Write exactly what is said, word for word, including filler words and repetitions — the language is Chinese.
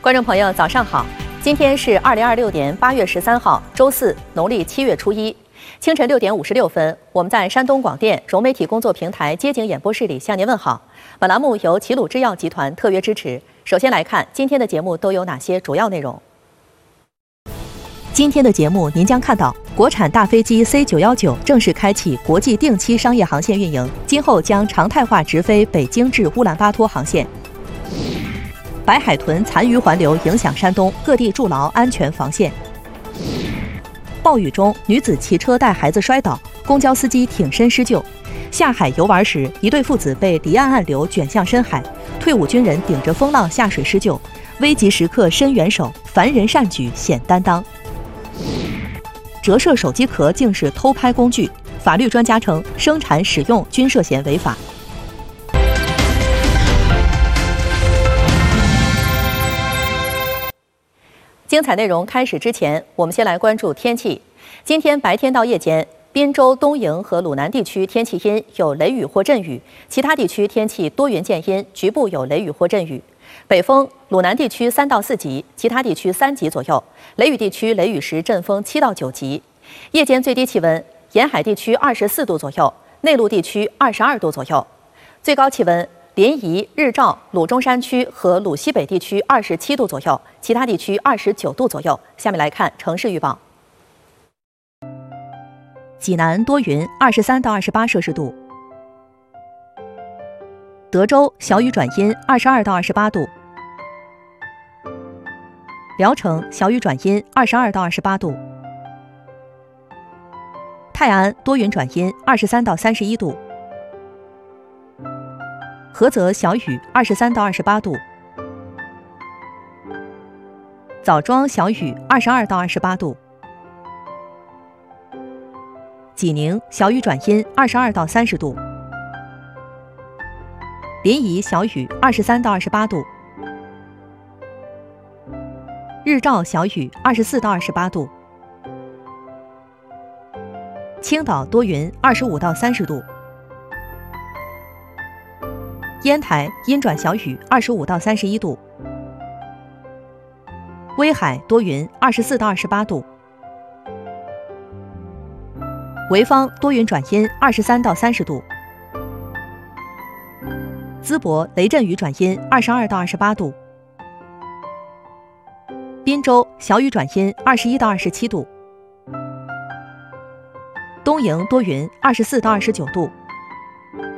观众朋友，早上好！今天是二零二六年八月十三号，周四，农历七月初一。清晨六点五十六分，我们在山东广电融媒体工作平台街景演播室里向您问好。本栏目由齐鲁制药集团特约支持。首先来看今天的节目都有哪些主要内容。今天的节目您将看到，国产大飞机 C 九一九正式开启国际定期商业航线运营，今后将常态化直飞北京至乌兰巴托航线。白海豚残余环流影响山东，各地筑牢安全防线。暴雨中，女子骑车带孩子摔倒，公交司机挺身施救。下海游玩时，一对父子被离岸暗流卷向深海，退伍军人顶着风浪下水施救，危急时刻伸援手，凡人善举显担当。折射手机壳竟是偷拍工具，法律专家称生产使用均涉嫌违法。精彩内容开始之前，我们先来关注天气。今天白天到夜间，滨州、东营和鲁南地区天气阴，有雷雨或阵雨；其他地区天气多云见阴，局部有雷雨或阵雨。北风，鲁南地区三到四级，其他地区三级左右；雷雨地区雷雨时阵风七到九级。夜间最低气温，沿海地区二十四度左右，内陆地区二十二度左右；最高气温，临沂、日照、鲁中山区和鲁西北地区二十七度左右，其他地区二十九度左右。下面来看城市预报。济南多云，二十三到二十八摄氏度；德州小雨转阴，二十二到二十八度；聊城小雨转阴，二十二到二十八度；泰安多云转阴，二十三到三十一度；菏泽小雨，二十三到二十八度；枣庄小雨，二十二到二十八度；济宁小雨转阴，二十二到三十度；临沂小雨，二十三到二十八度；日照小雨，二十四到二十八度；青岛多云，二十五到三十度；烟台阴转小雨，二十五到三十一度；威海多云，二十四到二十八度；潍坊多云转阴，二十三到三十度；淄博雷阵雨转阴，二十二到二十八度；滨州小雨转阴，二十一到二十七度；东营多云，二十四到二十九度；